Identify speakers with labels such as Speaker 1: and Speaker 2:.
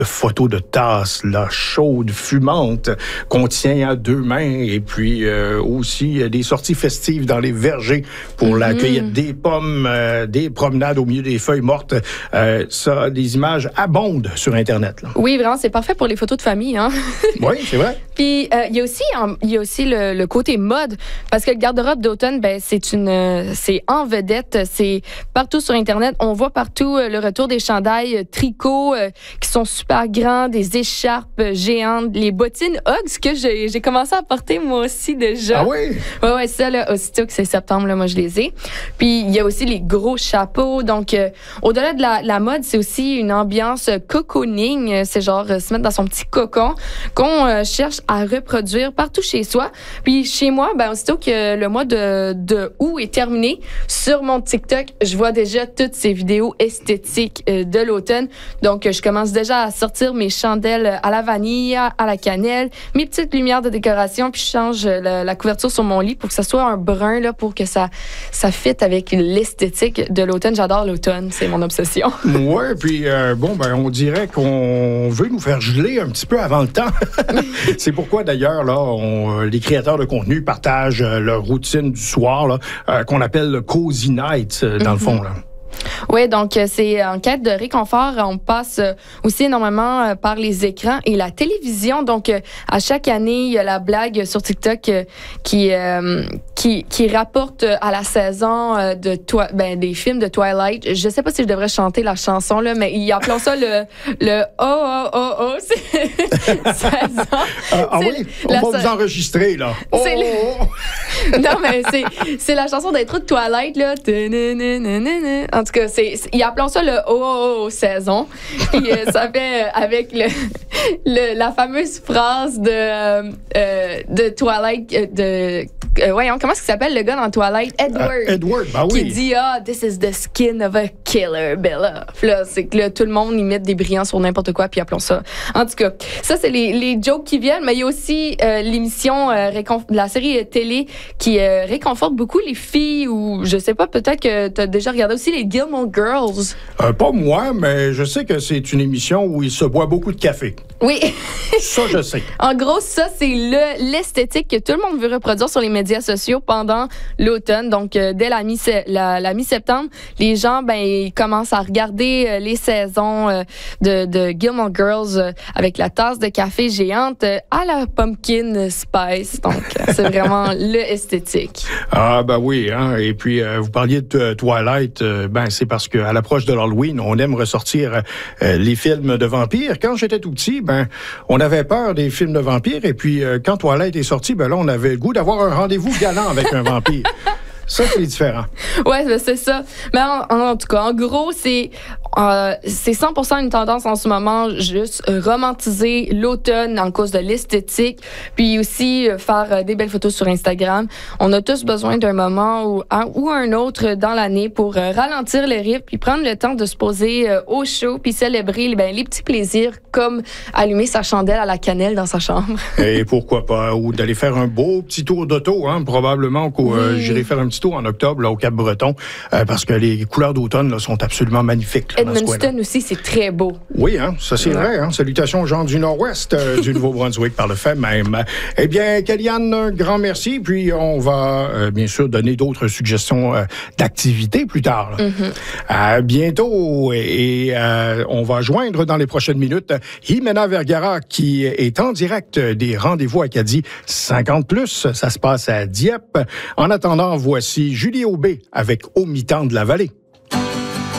Speaker 1: photos de tasses là, chaudes, fumantes, qu'on tient à deux mains, et puis aussi des sorties festives dans les vergers pour la cueillette des pommes, des promenades au milieu des feuilles mortes. Ça, des images abondent sur Internet. Là.
Speaker 2: Oui, vraiment, c'est parfait pour les photos de famille. Hein?
Speaker 1: Oui, c'est vrai.
Speaker 2: Puis, il y a aussi le côté mode, parce que le garde-robe d'automne, c'est en vedette, c'est partout sur Internet. On voit partout le retour des chandails tricots qui sont super grands, des écharpes géantes, les bottines Uggs que j'ai commencé à porter moi aussi déjà.
Speaker 1: Ah oui?
Speaker 2: Ouais, ça, là, aussitôt que c'est septembre, là, moi, je les ai. Puis, il y a aussi les gros chapeaux. Donc, au-delà de la mode, c'est aussi une ambiance cocooning. C'est genre se mettre dans son petit cocon qu'on cherche à reproduire partout chez soi. Puis, chez moi, aussitôt que le mois de août est terminé, sur mon TikTok, je vois déjà toutes ces vidéos esthétiques de l'automne. Donc, je commence déjà à sortir mes chandelles à la vanille, à la cannelle, mes petites lumières de décoration, puis je change la couverture sur mon lit pour que ça soit un brun, là, pour que ça fitte avec l'esthétique de l'automne. J'adore l'automne, c'est mon obsession.
Speaker 1: Oui, puis on dirait qu'on veut nous faire geler un petit peu avant le temps. C'est pourquoi, d'ailleurs, là, les créateurs de contenu partagent leur routine du soir, là, qu'on appelle le Cozy Night, dans le fond, là.
Speaker 2: Oui, donc c'est en quête de réconfort. On passe aussi énormément par les écrans et la télévision. Donc, à chaque année, il y a la blague sur TikTok qui rapporte à la saison des films de Twilight. Je sais pas si je devrais chanter la chanson, là, mais ils appellent ça le oh, oh, oh, oh. Saison.
Speaker 1: Oui, on va vous enregistrer, là. Oh,
Speaker 2: Non, mais c'est la chanson d'intro de Twilight, là. En tout cas, ils appellent ça le oh, saison. Puis ça fait avec la fameuse phrase de Twilight, voyons, comment est-ce qu'il s'appelle le gars dans Twilight?
Speaker 1: Edward, oui.
Speaker 2: Qui dit « this is the skin of a killer, Bella ». Là, c'est que là, tout le monde, ils mettent des brillants sur n'importe quoi, puis appelons ça. En tout cas, ça, c'est les jokes qui viennent, mais il y a aussi l'émission de la série télé qui réconforte beaucoup les filles, ou je sais pas, peut-être que tu as déjà regardé aussi les Gilmore Girls.
Speaker 1: Pas moi, mais je sais que c'est une émission où il se boit beaucoup de café.
Speaker 2: Oui.
Speaker 1: Ça, je sais.
Speaker 2: En gros, ça, c'est l'esthétique que tout le monde veut reproduire sur les médias sociaux pendant l'automne. Donc, dès la mi-septembre, les gens, ils commencent à regarder les saisons de Gilmore Girls avec la tasse de café géante à la pumpkin spice. Donc, c'est vraiment l'esthétique.
Speaker 1: Ah, oui, hein. Et puis, vous parliez de Twilight. C'est parce qu'à l'approche de l'Halloween, on aime ressortir les films de vampires. Quand j'étais tout petit, on avait peur des films de vampires. Et puis, quand Twilight est sorti, là, on avait le goût d'avoir un rendez-vous galant avec un vampire. Ça, c'est différent.
Speaker 2: Oui, c'est ça. Mais en tout cas, en gros, c'est 100% une tendance en ce moment, juste romantiser l'automne en cause de l'esthétique, puis aussi faire des belles photos sur Instagram. On a tous besoin d'un moment ou un autre dans l'année pour ralentir le rythme, puis prendre le temps de se poser au chaud, puis célébrer les petits plaisirs comme allumer sa chandelle à la cannelle dans sa chambre.
Speaker 1: Et pourquoi pas, ou d'aller faire un beau petit tour d'auto, hein, probablement que j'irai faire un petit tour en octobre là, au Cap-Breton, parce que les couleurs d'automne là, sont absolument magnifiques. Là,
Speaker 2: Edmundston aussi, c'est très beau.
Speaker 1: Oui, hein, ça c'est vrai. Hein. Salutations aux gens du Nord-Ouest du Nouveau-Brunswick par le fait même. Eh bien, Kellyanne, un grand merci. Puis on va bien sûr donner d'autres suggestions d'activités plus tard. À bientôt. Et on va joindre dans les prochaines minutes Jimena Vergara qui est en direct des Rendez-vous Acadie 50+. Ça se passe à Dieppe. En attendant, voici Julie Aubé avec Au mi-temps de la vallée.